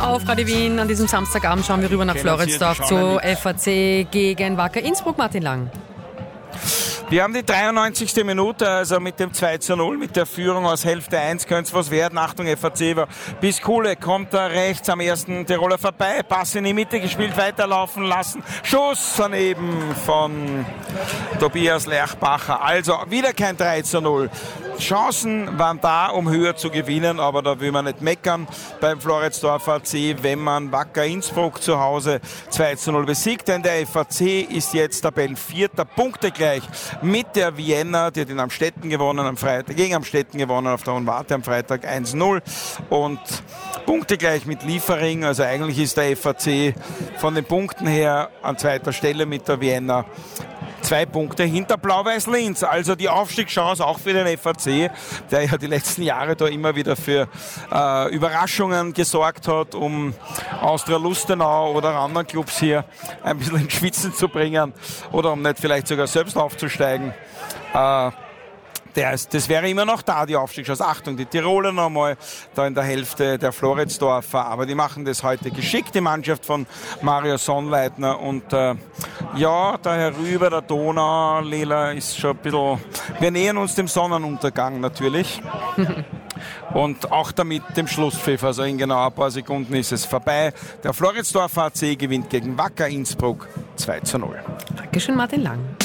auf Radio Wien. An diesem Samstagabend schauen wir rüber nach Floridsdorf zu FAC gegen Wacker Innsbruck. Martin Lang. Wir haben die 93. Minute, also mit dem 2:0, mit der Führung aus Hälfte 1 könnte es was werden. Achtung, FAC war bis Kuhle, kommt da rechts am ersten Tiroler vorbei, Pass in die Mitte gespielt, weiterlaufen lassen, Schuss daneben von Tobias Lerchbacher. Also wieder kein 3:0. Chancen waren da, um höher zu gewinnen, aber da will man nicht meckern beim Floridsdorfer AC, wenn man Wacker Innsbruck zu Hause 2:0 besiegt, denn der FAC ist jetzt Tabellenvierter, punktegleich mit der Vienna, die hat in Amstetten gewonnen am Freitag, gegen Amstetten gewonnen auf der Hohenwarte am Freitag 1:0 und punktegleich mit Liefering, also eigentlich ist der FAC von den Punkten her an zweiter Stelle mit der Vienna. 2 Punkte hinter Blau-Weiß Linz. Also die Aufstiegschance auch für den FAC, der ja die letzten Jahre da immer wieder für Überraschungen gesorgt hat, um Austria Lustenau oder anderen Clubs hier ein bisschen ins Schwitzen zu bringen oder um nicht vielleicht sogar selbst aufzusteigen. Das wäre immer noch da, die Aufstiegschance. Achtung, die Tiroler nochmal da in der Hälfte der Floridsdorfer, aber die machen das heute geschickt, die Mannschaft von Mario Sonnleitner und ja, da herüber, der Donau, Lela ist schon ein bisschen, wir nähern uns dem Sonnenuntergang natürlich. Und auch damit dem Schlusspfiff, also in genau ein paar Sekunden ist es vorbei. Der Floridsdorfer AC gewinnt gegen Wacker Innsbruck 2:0. Dankeschön, Martin Lang.